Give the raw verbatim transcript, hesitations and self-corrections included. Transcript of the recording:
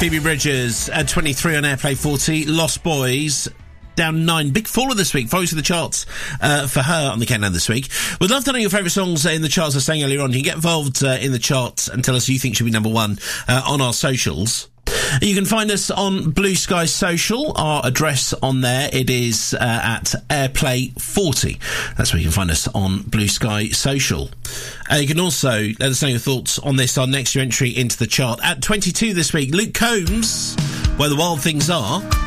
Phoebe Bridgers at twenty-three on Airplay forty. Lost Boys down nine. Big faller this week. Follows to the charts uh, for her on the countdown this week. We'd love to know your favourite songs in the charts. I was saying earlier on, you can get involved uh, in the charts and tell us who you think should be number one uh, on our socials. You can find us on Blue Sky Social. Our address on there, it is uh, at Airplay forty. That's where you can find us on Blue Sky Social. Uh, you can also let us know your thoughts on this, our next year entry into the chart. At twenty-two this week, Luke Combs, Where the Wild Things Are.